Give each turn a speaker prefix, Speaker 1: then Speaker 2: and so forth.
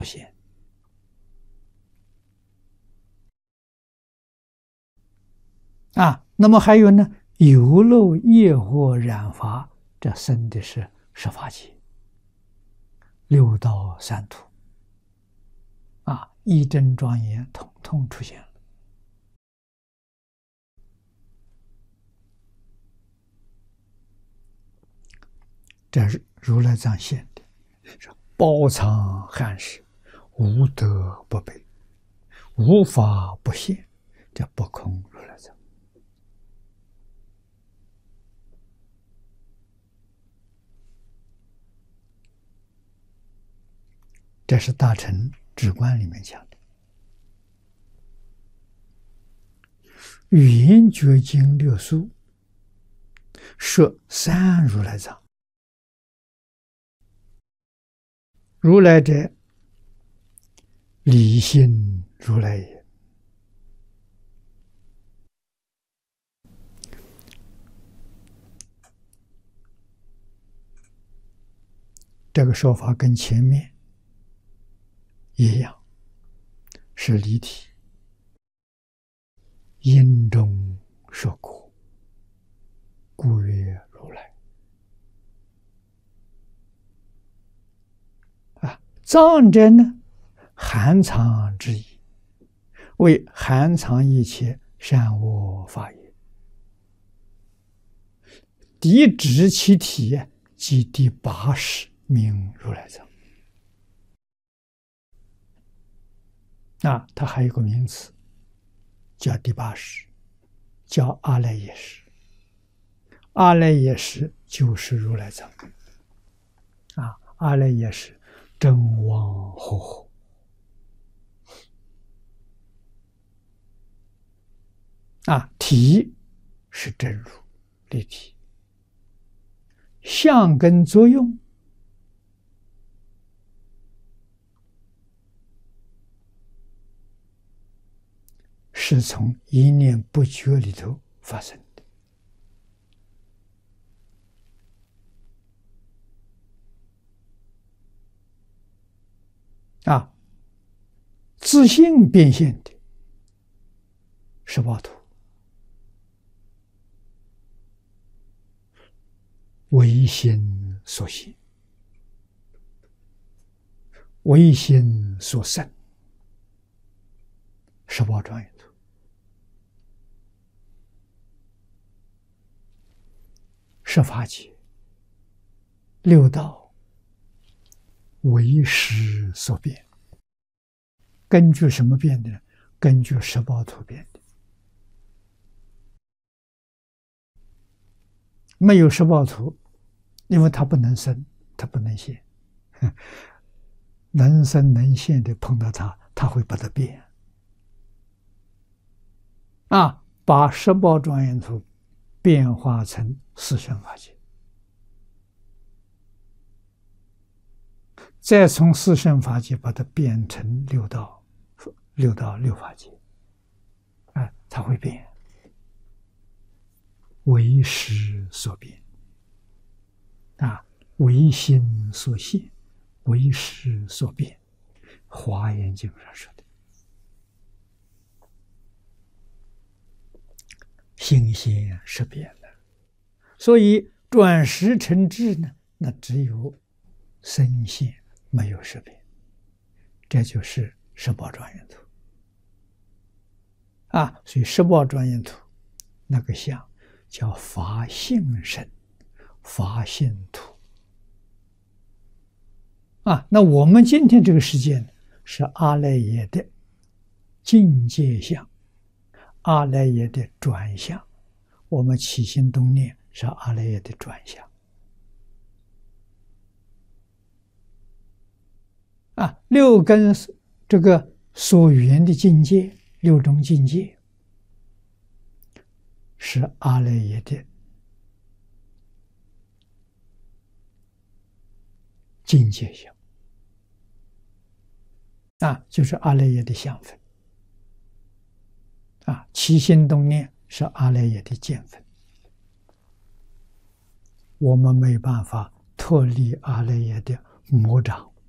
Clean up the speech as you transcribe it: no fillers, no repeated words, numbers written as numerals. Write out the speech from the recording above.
Speaker 1: 现。那么还有呢，有漏业惑染法，这生的是十法界、六道三途，一真庄严，统统出现了。这是如来藏现的，包藏汉室，无德不备，无法不现，这不空如来藏。这是大乘止观里面讲的。语言觉经六书说三如来藏，如来者，理性如来也。这个说法跟前面一样，是离体，因中说果，故曰如来。藏者呢，含藏之意，为含藏一切善恶法也。敌指其体，即第八识名如来藏。它还有个名词，叫第八识，叫阿赖耶识。阿赖耶识就是如来藏。阿赖耶识真妄合合，体是真如立体，相跟作用是从一念不觉里头发生的。自性变现的十八图，唯心所现，唯心所生，十八庄严图。十法界、六道为识所变，根据什么变的呢？根据十八图变的。没有十八图，因为它不能生，它不能现。能生能现的碰到它，它会把它变。把十八庄严图变化成四圣法界，再从四圣法界把它变成六道六法界，它会变，为识所变，为心所现，为识所变。华严经上说的，心现识变了。所以转识成智呢，那只有身现，没有识变。这就是十八庄严图。所以十八庄严图那个相叫法性身，法性图。那我们今天这个世界呢，是阿赖耶的境界相，阿赖耶的转相。我们起心动念是阿赖耶的转相。六根这个所缘的境界，六种境界是阿赖耶的境界相，就是阿赖耶的相分。起心动念是阿赖耶的见分。我们没办法脱离阿赖耶的魔掌。